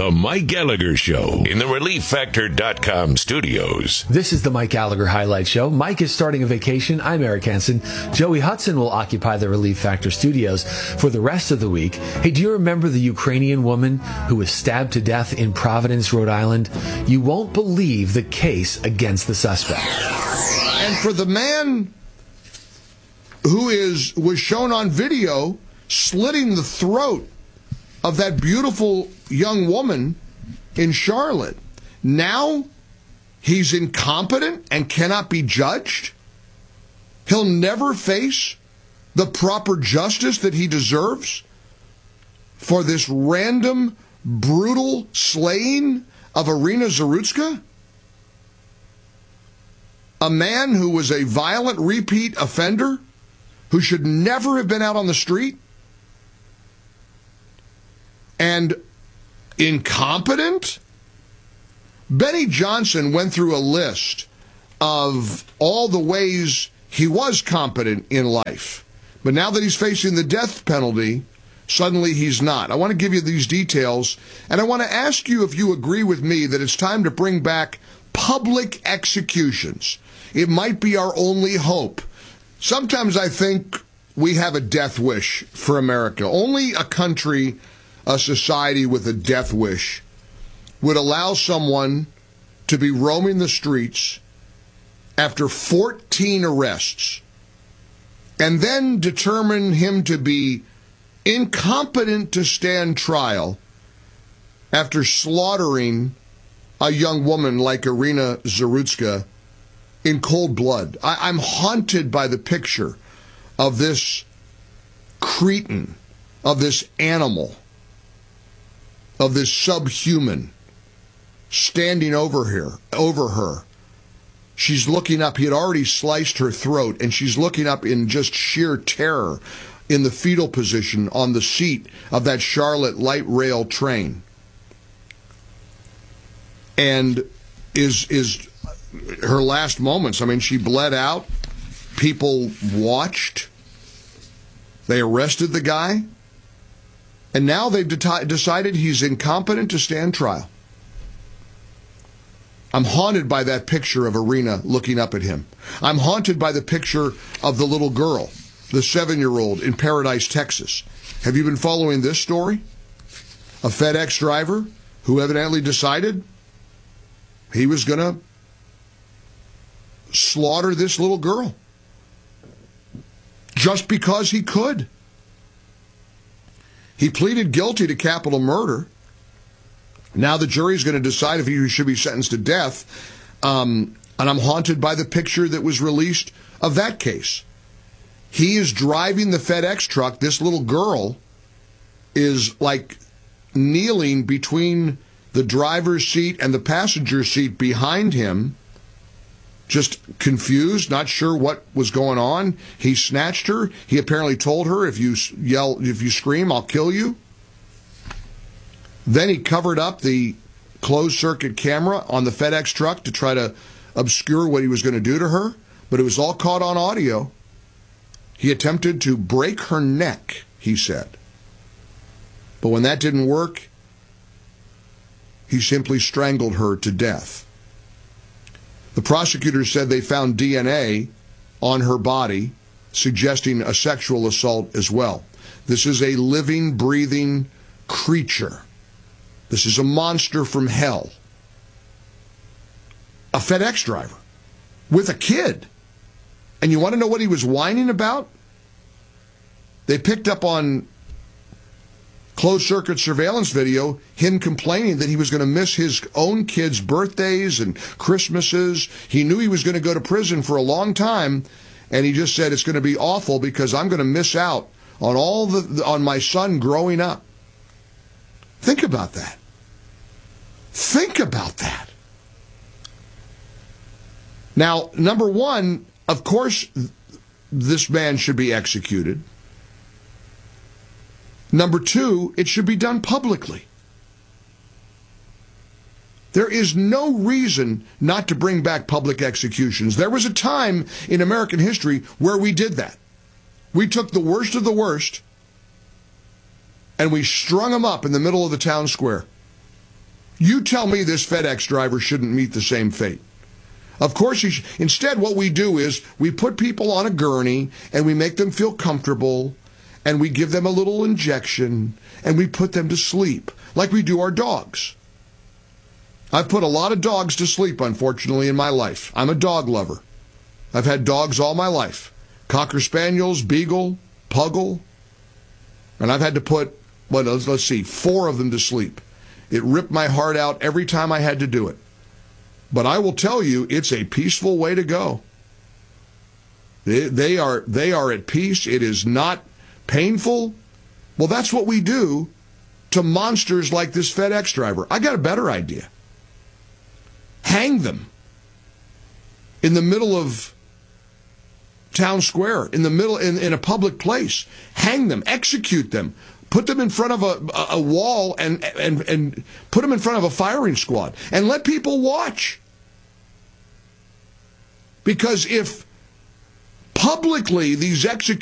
The Mike Gallagher Show in the ReliefFactor.com studios. This is the Mike Gallagher Highlight Show. Mike is starting a vacation. I'm Eric Hansen. Joey Hudson will occupy the Relief Factor studios for the rest of the week. Hey, do you remember the Ukrainian woman who was stabbed to death in Providence, Rhode Island? You won't believe the case against the suspect. And for the man who was shown on video slitting the throat of that beautiful young woman in Charlotte, now he's incompetent and cannot be judged? He'll never face the proper justice that he deserves for this random, brutal slaying of Irina Zarutska? A man who was a violent repeat offender who should never have been out on the street? And incompetent? Benny Johnson went through a list of all the ways he was competent in life. But now that he's facing the death penalty, suddenly he's not. I want to give you these details, and I want to ask you if you agree with me that it's time to bring back public executions. It might be our only hope. Sometimes I think we have a death wish for America. Only a country, a society with a death wish would allow someone to be roaming the streets after 14 arrests and then determine him to be incompetent to stand trial after slaughtering a young woman like Irina Zarutska in cold blood. I'm haunted by the picture of this cretin, of this animal, of this subhuman standing over her. She's looking up. He had already sliced her throat, and she's looking up in just sheer terror in the fetal position on the seat of that Charlotte light rail train. And is her last moments. I mean, she bled out. People watched. They arrested the guy. And now they've decided he's incompetent to stand trial. I'm haunted by that picture of Irina looking up at him. I'm haunted by the picture of the little girl, the 7-year-old in Paradise, Texas. Have you been following this story? A FedEx driver who evidently decided he was going to slaughter this little girl just because he could. He pleaded guilty to capital murder. Now the jury's going to decide if he should be sentenced to death. And I'm haunted by the picture that was released of that case. He is driving the FedEx truck. This little girl is like kneeling between the driver's seat and the passenger seat behind him, just confused, not sure what was going on. He snatched her. He apparently told her, if you scream, I'll kill you. Then he covered up the closed-circuit camera on the FedEx truck to try to obscure what he was going to do to her, but it was all caught on audio. He attempted to break her neck, he said. But when that didn't work, he simply strangled her to death. The prosecutors said they found DNA on her body, suggesting a sexual assault as well. This is a living, breathing creature. This is a monster from hell. A FedEx driver with a kid. And you want to know what he was whining about? They picked up on closed-circuit surveillance video him complaining that he was going to miss his own kids' birthdays and Christmases. He knew he was going to go to prison for a long time, and he just said, it's going to be awful because I'm going to miss out on on my son growing up. Think about that. Think about that. Now, number one, of course, this man should be executed. Number two, it should be done publicly. There is no reason not to bring back public executions. There was a time in American history where we did that. We took the worst of the worst and we strung them up in the middle of the town square. You tell me this FedEx driver shouldn't meet the same fate. Of course, instead what we do is we put people on a gurney and we make them feel comfortable and we give them a little injection and we put them to sleep like we do our dogs. I've put a lot of dogs to sleep, unfortunately, in my life. I'm a dog lover. I've had dogs all my life. Cocker Spaniels, Beagle, Puggle. And I've had to put, let's see, 4 of them to sleep. It ripped my heart out every time I had to do it. But I will tell you, it's a peaceful way to go. They are at peace. It is not painful. Well, that's what we do to monsters like this FedEx driver. I got a better idea. Hang them in the middle of town square, in the middle, in a public place. Hang them, execute them, put them in front of a wall and put them in front of a firing squad and let people watch. Because if publicly these executions